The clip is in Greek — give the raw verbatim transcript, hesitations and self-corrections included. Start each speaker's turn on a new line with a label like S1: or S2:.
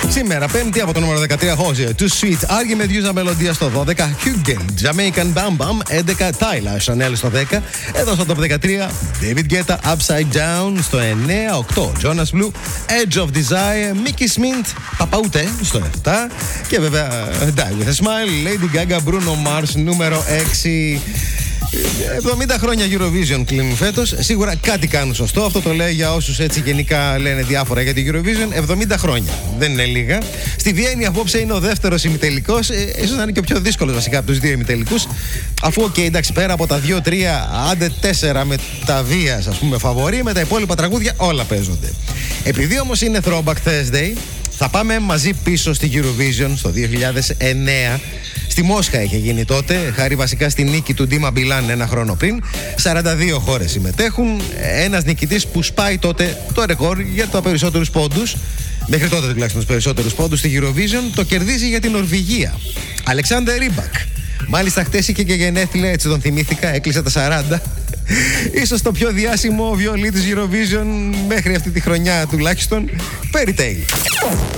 S1: Σήμερα, πέμπτη από το νούμερο δεκατρία, Hozier, Too Sweet, Άργη με Διούζα Μελωδία στο δώδεκα, Huggen, Jamaican Bam Bam, έντεκα, Tyler, Chanel στο δέκα, εδώ στο top δεκατρία, David Guetta, Upside Down στο εννέα, οκτώ, Jonas Blue, Edge of Desire, Mickey Smith, Παπαούτε στο επτά και βέβαια Die With A Smile, Lady Gaga, Bruno Mars, νούμερο έξι. εβδομήντα χρόνια Eurovision κλείνουν φέτος. Σίγουρα κάτι κάνουν σωστό. Αυτό το λέω για όσους έτσι γενικά λένε διάφορα για την Eurovision. εβδομήντα χρόνια. Δεν είναι λίγα. Στη Βιέννη απόψε είναι ο δεύτερος ημιτελικός. Ε, ίσως να είναι και ο πιο δύσκολος βασικά από τους δύο ημιτελικούς. Αφού, οκ, okay, εντάξει, πέρα από τα δύο τρία, άντε τέσσερα με τα βίας, ας πούμε, φαβορί, με τα υπόλοιπα τραγούδια όλα παίζονται. Επειδή όμως είναι Throwback Thursday, θα πάμε μαζί πίσω στη Eurovision στο δύο χιλιάδες εννέα. Στη Μόσχα είχε γίνει τότε, χάρη βασικά στη νίκη του Ντίμα Μπιλάν ένα χρόνο πριν. σαράντα δύο χώρες συμμετέχουν. Ένας νικητής που σπάει τότε το ρεκόρ για τα περισσότερους πόντους. Μέχρι τότε τουλάχιστον τους περισσότερους πόντους στη Eurovision. Το κερδίζει για την Νορβηγία. Αλεξάντερ Ρίμπακ. Μάλιστα χτες είχε και γενέθλια, έτσι τον θυμήθηκα, έκλεισε τα σαράντα. Ίσως το πιο διάσημο βιολί της Eurovision μέχρι αυτή τη χρονιά τουλάχιστον. Fairy Tale.